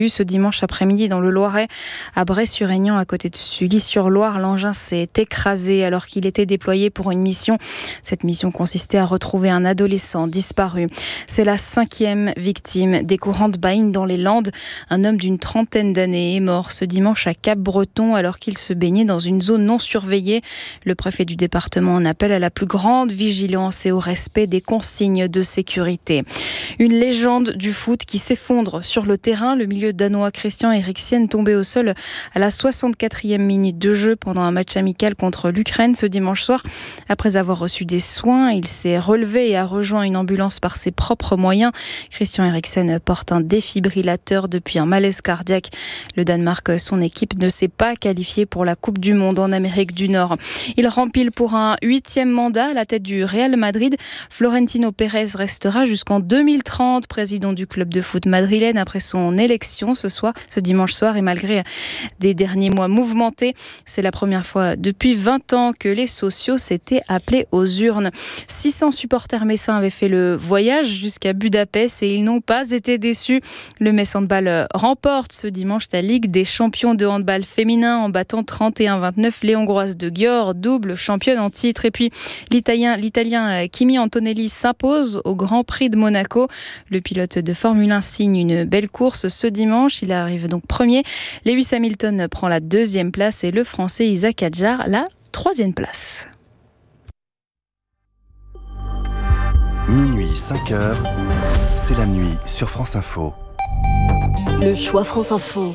Ce dimanche après-midi dans le Loiret, à Bray-sur-Aignan, à côté de Sully-sur-Loire, l'engin s'est écrasé alors qu'il était déployé pour une mission. Cette mission consistait à retrouver un adolescent disparu. C'est la 5e victime des courants de Baïnes dans les Landes. Un homme d'une trentaine d'années est mort ce dimanche à Cap-Breton alors qu'il se baignait dans une zone non surveillée. Le préfet du département en appelle à la plus grande vigilance et au respect des consignes de sécurité. Une légende du foot qui s'effondre sur le terrain. Le milieu danois Christian Eriksen tombé au sol à la 64e minute de jeu pendant un match amical contre l'Ukraine ce dimanche soir. Après avoir reçu des soins, il s'est relevé et a rejoint une ambulance par ses propres moyens. Christian Eriksen porte un défibrillateur depuis un malaise cardiaque. Le Danemark, son équipe, ne s'est pas qualifiée pour la Coupe du Monde en Amérique du Nord. Il rempile pour un 8e mandat à la tête du Real Madrid. Florentino Pérez restera jusqu'en 2030 président du club de foot madrilène après son élection ce dimanche soir, et malgré des derniers mois mouvementés, c'est la première fois depuis 20 ans que les sociaux s'étaient appelés aux urnes. 600 supporters messins avaient fait le voyage jusqu'à Budapest et ils n'ont pas été déçus. Le Metz Handball remporte ce dimanche la Ligue des champions de handball féminin en battant 31-29 les Hongroises de Győr, double championne en titre. Et puis l'Italien Kimi Antonelli s'impose au Grand Prix de Monaco. Le pilote de Formule 1 signe une belle course ce dimanche. Il arrive donc premier. Lewis Hamilton prend la 2e place et le Français Isaac Hadjar la 3e place. Minuit 5h, c'est la nuit sur France Info. Le choix France Info.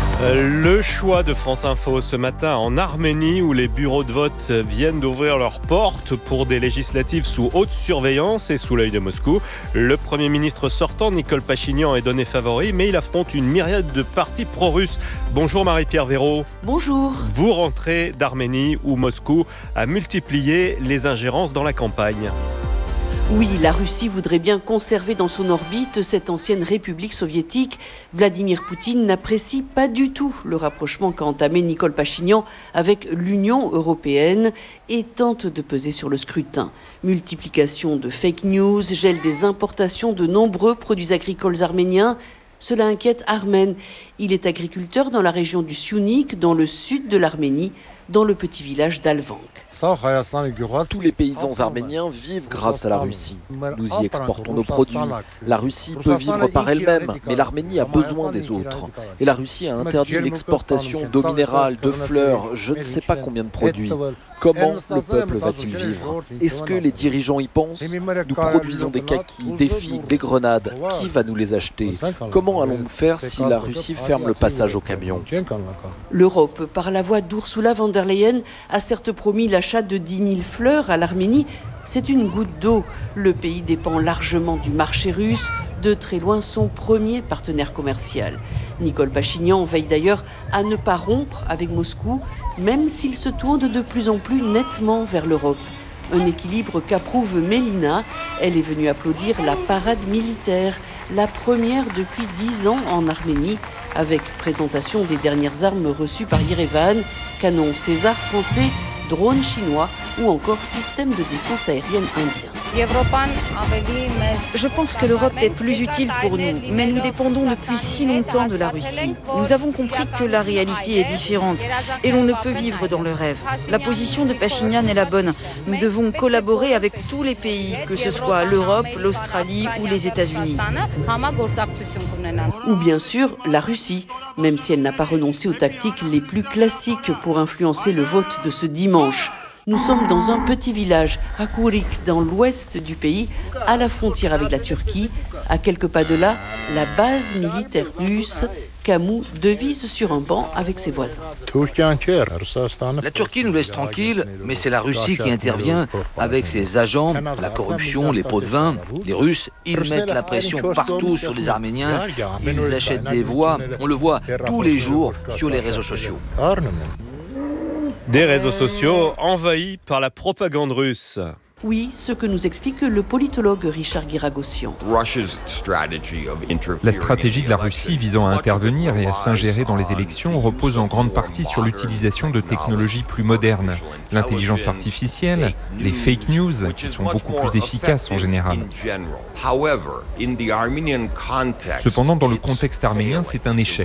Le choix de France Info ce matin en Arménie où les bureaux de vote viennent d'ouvrir leurs portes pour des législatives sous haute surveillance et sous l'œil de Moscou. Le Premier ministre sortant, Nicole Pachinian, est donné favori, mais il affronte une myriade de partis pro-russes. Bonjour Marie-Pierre Véraud. Bonjour. Vous rentrez d'Arménie où Moscou a multiplié les ingérences dans la campagne. Oui, la Russie voudrait bien conserver dans son orbite cette ancienne république soviétique. Vladimir Poutine n'apprécie pas du tout le rapprochement qu'a entamé Nicole Pachinian avec l'Union européenne et tente de peser sur le scrutin. Multiplication de fake news, gel des importations de nombreux produits agricoles arméniens. Cela inquiète Armen. Il est agriculteur dans la région du Syunik, dans le sud de l'Arménie, dans le petit village d'Alvank. Tous les paysans arméniens vivent grâce à la Russie. Nous y exportons nos produits. La Russie peut vivre par elle-même, mais l'Arménie a besoin des autres. Et la Russie a interdit l'exportation d'eau minérale, de fleurs, je ne sais pas combien de produits. Comment le peuple va-t-il vivre? Est-ce que les dirigeants y pensent? Nous produisons des kakis, des figues, des grenades. Qui va nous les acheter? Comment allons-nous faire si la Russie ferme le passage aux camions? L'Europe, par la voix d'Ursula von der Leyen, a certes promis l'achat de 10 000 fleurs à l'Arménie. C'est une goutte d'eau. Le pays dépend largement du marché russe, de très loin son premier partenaire commercial. Nicole Pachinian veille d'ailleurs à ne pas rompre avec Moscou, même s'il se tourne de plus en plus nettement vers l'Europe. Un équilibre qu'approuve Mélina. Elle est venue applaudir la parade militaire, la première depuis 10 ans en Arménie, avec présentation des dernières armes reçues par Yerevan, canon César français, drones chinois ou encore système de défense aérienne indien. Je pense que l'Europe est plus utile pour nous, mais nous dépendons depuis si longtemps de la Russie. Nous avons compris que la réalité est différente et l'on ne peut vivre dans le rêve. La position de Pachinian est la bonne. Nous devons collaborer avec tous les pays, que ce soit l'Europe, l'Australie ou les États-Unis. Ou bien sûr la Russie, même si elle n'a pas renoncé aux tactiques les plus classiques pour influencer le vote de ce dimanche. Nous sommes dans un petit village, à Kourik, dans l'ouest du pays, à la frontière avec la Turquie. À quelques pas de là, la base militaire russe. Camou devise sur un banc avec ses voisins. La Turquie nous laisse tranquilles, mais c'est la Russie qui intervient avec ses agents, la corruption, les pots de vin. Les Russes, ils mettent la pression partout sur les Arméniens. Ils achètent des voix, on le voit tous les jours sur les réseaux sociaux. Des réseaux sociaux envahis par la propagande russe. Oui, ce que nous explique le politologue Richard Guiragossian. La stratégie de la Russie visant à intervenir et à s'ingérer dans les élections repose en grande partie sur l'utilisation de technologies plus modernes. L'intelligence artificielle, les fake news, qui sont beaucoup plus efficaces en général. Cependant, dans le contexte arménien, c'est un échec.